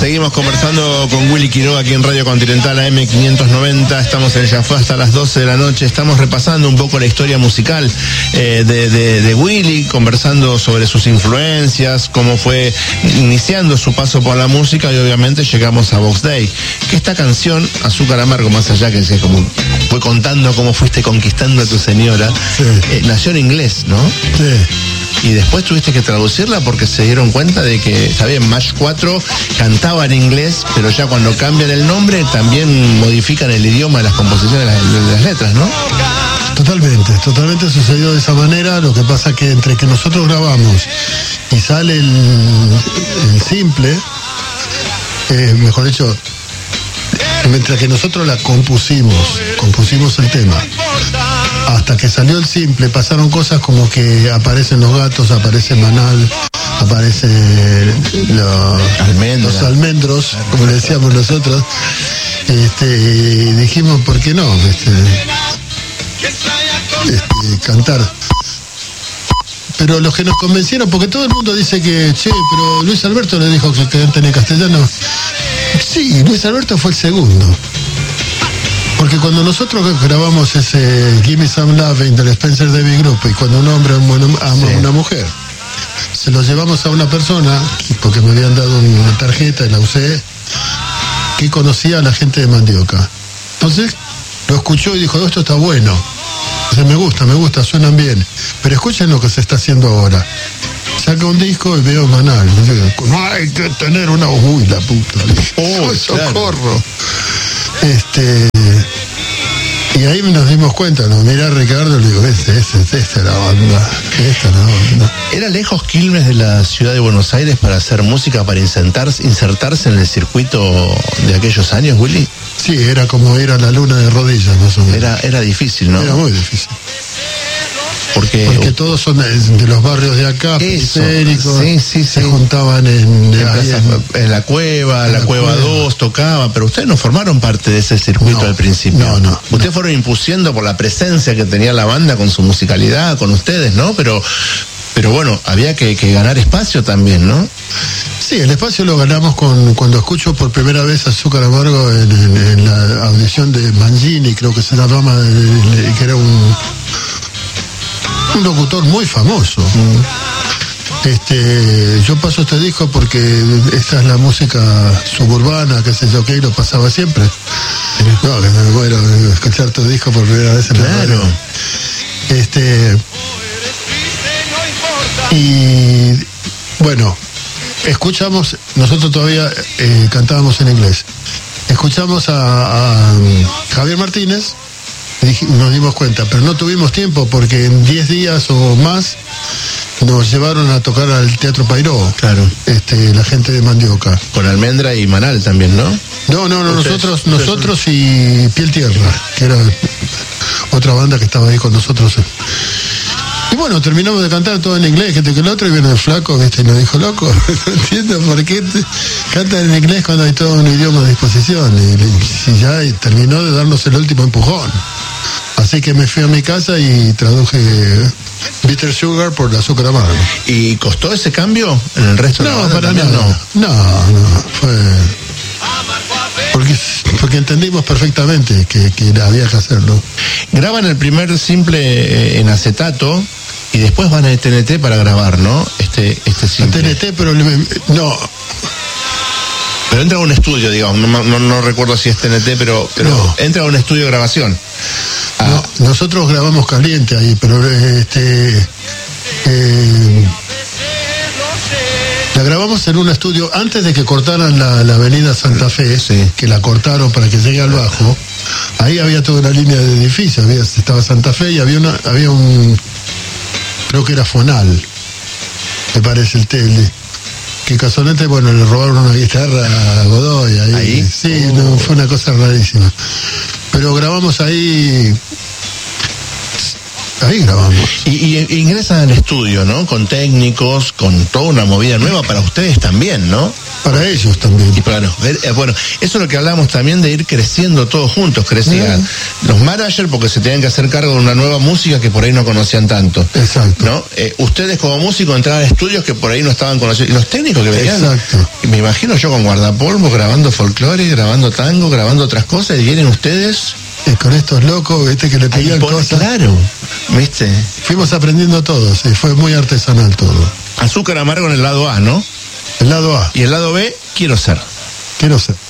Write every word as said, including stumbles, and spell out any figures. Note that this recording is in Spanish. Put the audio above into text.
Seguimos conversando con Willy Quiroga aquí en Radio Continental A M quinientos noventa. Estamos en Ya Fue hasta las doce de la noche. Estamos repasando un poco la historia musical eh, de, de, de Willy, conversando sobre sus influencias, cómo fue iniciando su paso por la música, y obviamente llegamos a Box Day. Que esta canción, Azúcar Amargo, más allá que se como fue contando cómo fuiste conquistando a tu señora, sí. eh, nació en inglés, ¿no? Sí. Y después tuviste que traducirla porque se dieron cuenta de que, está bien, Match cuatro cantaba en inglés, pero ya cuando cambian el nombre también modifican el idioma de las composiciones de las, de las letras, ¿no? Totalmente, totalmente sucedió de esa manera. Lo que pasa que entre que nosotros grabamos y sale el, el simple, eh, mejor dicho, mientras que nosotros la compusimos, compusimos el tema, hasta que salió el simple, pasaron cosas como que aparecen los gatos, aparece Manal, aparecen los, Almendra. los almendros, como le decíamos nosotros. Este, y dijimos, ¿por qué no? Este, este, cantar. Pero los que nos convencieron, porque todo el mundo dice que, che, pero Luis Alberto le dijo que canten en castellano. Sí, Luis Alberto fue el segundo. Porque cuando nosotros grabamos ese Give Me Some Loving del Spencer Davis Group, y cuando un hombre ama a sí. una mujer, se lo llevamos a una persona, porque me habían dado una tarjeta y la usé, que conocía a la gente de Mandioca. Entonces lo escuchó y dijo, esto está bueno. O sea, me gusta, me gusta, suenan bien. Pero escuchen lo que se está haciendo ahora. Saca un disco y veo Manal. No hay que tener una... Uy, la puta. Oh, socorro. Claro. Este... Y ahí nos dimos cuenta, ¿no? Mirá a Ricardo y le digo, este, este, este, esta es la banda, esta es la banda. ¿Era lejos Quilmes de la ciudad de Buenos Aires para hacer música, para insertarse, insertarse en el circuito de aquellos años, Willy? Sí, era como ir a la luna de rodillas, más o menos. Era, era difícil, ¿no? Era muy difícil. Porque, Porque todos son de los barrios de acá, periféricos, sí, sí, se sí. juntaban en, en, plaza, en, en la cueva, en la, la cueva dos tocaban, pero ustedes no formaron parte de ese circuito no, al principio. No, no. Ustedes no. fueron impusiendo por la presencia que tenía la banda con su musicalidad, con ustedes, ¿no? Pero, pero bueno, había que, que ganar espacio también, ¿no? Sí, el espacio lo ganamos con cuando escucho por primera vez Azúcar Amargo en, en, en la audición de Mangini, creo que se llamaba, que era un un locutor muy famoso. Mm. Este, yo paso este disco porque esta es la música suburbana, que sé yo, que lo pasaba siempre. No, que me muero de escuchar tu disco por primera vez en claro. la radio. Este, y bueno, escuchamos, nosotros todavía eh, cantábamos en inglés. Escuchamos a, a Javier Martínez. Nos dimos cuenta, pero no tuvimos tiempo porque en diez días o más nos llevaron a tocar al Teatro Pairó. Claro. Este, la gente de Mandioca. Con Almendra y Manal también, ¿no? No, no, no, ¿Ustedes? nosotros, nosotros y Piel Tierra, que era otra banda que estaba ahí con nosotros. Y bueno, terminamos de cantar todo en inglés, que que el otro, y viene el flaco, ¿viste? Y nos dijo, loco, no entiendo por qué cantan en inglés cuando hay todo un idioma a disposición. Y, y ya y terminó de darnos el último empujón. Así que me fui a mi casa y traduje Bitter Sugar por Azúcar Amargo. ¿Y costó ese cambio en el resto no, de la banda? Para nada, no, no, no, fue... Porque, porque entendimos perfectamente que, que había que hacerlo. Graban el primer simple en acetato y después van a T N T para grabar, ¿no? Este, este simple. A T N T, pero no. Pero entra a un estudio, digamos, no, no, no recuerdo si es T N T, pero, pero no. Entra a un estudio de grabación. Ah. No, nosotros grabamos caliente ahí, pero este eh, la grabamos en un estudio antes de que cortaran la, la avenida Santa Fe, sí. Que la cortaron para que llegue al bajo. Ahí había toda una línea de edificios, había, estaba Santa Fe y había una, había un, creo que era Fonal, me parece el tele. Que casualmente, bueno, le robaron una guitarra a Godoy ahí. ¿Ahí? Sí, oh. no, fue una cosa rarísima. Pero grabamos ahí. Ahí grabamos. Y, y, y ingresan al estudio, ¿no? Con técnicos, con toda una movida nueva para ustedes también, ¿no? Para ellos también. Y para, eh, bueno, eso es lo que hablamos también de ir creciendo todos juntos, crecían mm. los managers porque se tenían que hacer cargo de una nueva música que por ahí no conocían tanto. Exacto. ¿No? Eh, ustedes como músicos entraban a estudios que por ahí no estaban conocidos. Y los técnicos que venían. Exacto. Y me imagino yo con guardapolvo, grabando folclore, grabando tango, grabando otras cosas, y vienen ustedes. Y con estos locos, viste, que le pedían por, cosas. Claro, viste. Fuimos aprendiendo todos, sí, fue muy artesanal todo. Azúcar amargo en el lado A, ¿no? El lado A. Y el lado B, quiero ser. Quiero ser.